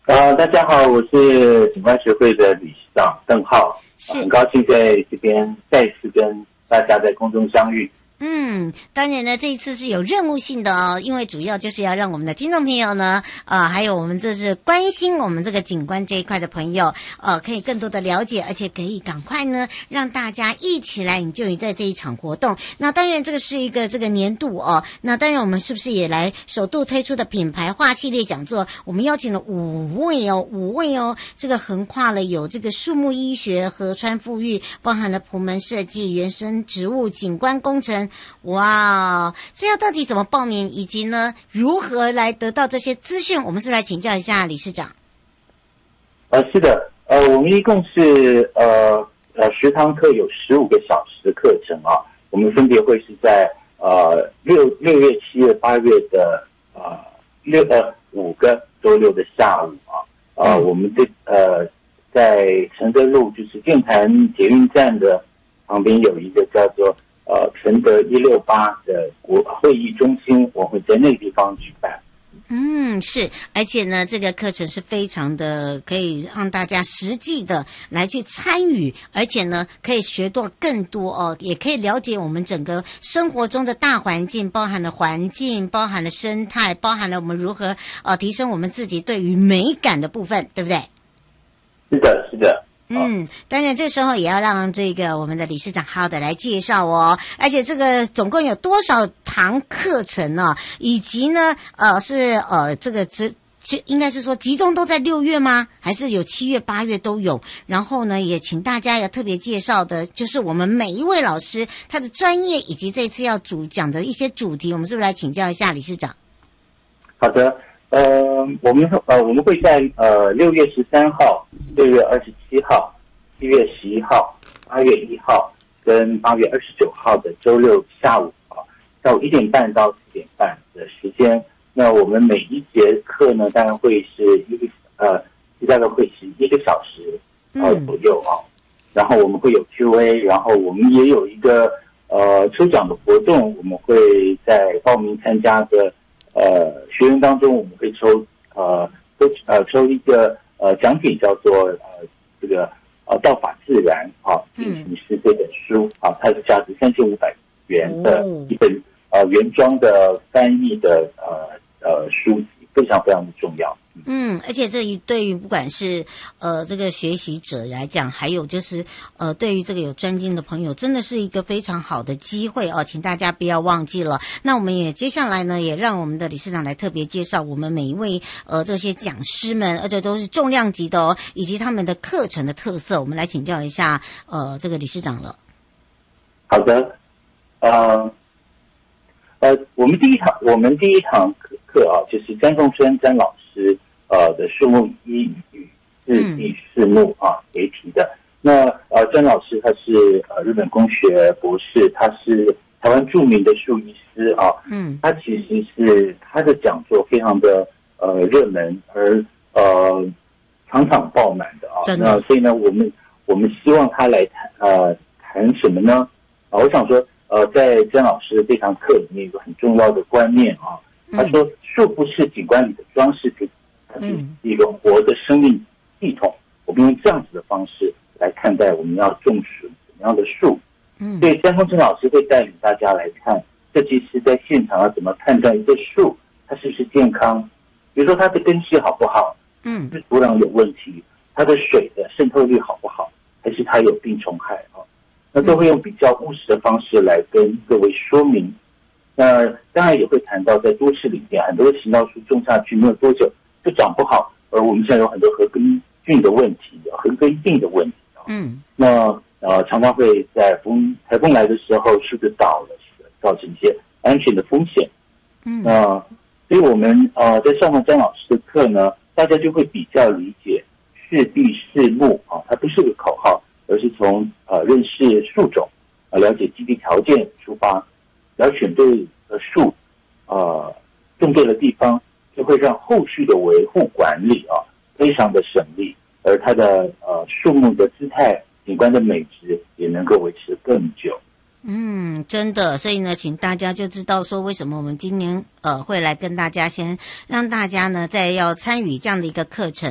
大家好，我是景观学会的理事长邓浩，很高兴在这边再次跟大家在空中相遇。 当然呢，这一次是有任务性的哦，因为主要就是要让我们的听众朋友呢，还有我们这是关心我们这个景观这一块的朋友，可以更多的了解，而且可以赶快呢，让大家一起来enjoy在这一场活动。那当然，这个是一个这个年度哦，那当然我们是不是也来首度推出的品牌化系列讲座？我们邀请了五位哦，这个横跨了有这个树木医学、河川富裕，包含了埔门设计、原生植物、景观工程。哇，这要到底怎么报名，以及呢如何来得到这些资讯？我们是来请教一下理事长。 是的，我们一共是10堂课，有15个小时的课程啊。我们分别会是在6月、7月、8月的5个周六的下午啊。我们在承德路，就是剑潭捷运站的旁边有一个叫做承德168的会议中心，我会在那个地方举办。 是，而且呢，这个课程是非常的可以让大家实际的来去参与，而且呢，可以学到更多哦，也可以了解我们整个生活中的大环境，包含了环境，包含了生态，包含了我们如何提升我们自己对于美感的部分，对不对？ 是的。 当然这时候也要让这个我们的理事长好好的来介绍哦，而且这个总共有多少堂课程呢？以及呢这个应该是说集中都在6月吗？还是有7月、8月都有？然后呢，也请大家要特别介绍的，就是我们每一位老师他的专业以及这次要讲的一些主题，我们是不是来请教一下理事长？ 好的。我们会在6月13号、6月27号、7月11号、8月1号跟8月29号的周六下午下午1点半到4点半的时间。那我们每一节课呢，当然会是大概会是1个小时左右啊。然后我们会有 Q&A， 然后我们也有一个抽奖的活动，我们会在报名参加的学员当中，我们会抽一个奖品，叫做这个道法自然进行诗这本书它是价值3500元的一本原装的翻译的书籍，非常非常的重要。 而且这对于不管是这个学习者来讲，还有就是对于这个有专精的朋友，真的是一个非常好的机会哦，请大家不要忘记了。那我们也接下来呢，也让我们的理事长来特别介绍我们每一位这些讲师们，而且都是重量级的哦，以及他们的课程的特色，我们来请教一下这个理事长了。 好的，我们第一堂课就是詹仲春詹老师的树木医与四地四木为题的。那詹老师他是日本工学博士，他是台湾著名的树医师他其实是他的讲座非常的热门，而场场爆满的那所以呢，我们希望他来谈什么呢？我想说在詹老师的这堂课里面有个很重要的观念他说树不是景观里的装饰品，它是一个活的生命系统。我们用这样子的方式来看待我们要种植什么样的树。所以詹丰春老师会带领大家来看设计师在现场要怎么判断一个树它是不是健康，比如说它的根系好不好，是土壤有问题，它的水的渗透率好不好，还是它有病虫害那都会用比较务实的方式来跟各位说明。那当然也会谈到在都市里面，很多行道树种下去没有多久就长不好，而我们现在有很多禾根菌的问题、禾根病的问题那常常会在台风来的时候树就倒了，造成一些安全的风险。所以我们在上完詹老师的课呢，大家就会比较理解适地适木它不是个口号，而是从认识树种了解基地条件出发，然后选对的树种对的地方，就会让后续的维护管理非常的省力，而它的树木的姿态、景观的美质也能够维持更久。 真的，所以呢，请大家就知道说为什么我们今年会来跟大家先让大家呢在要参与这样的一个课程。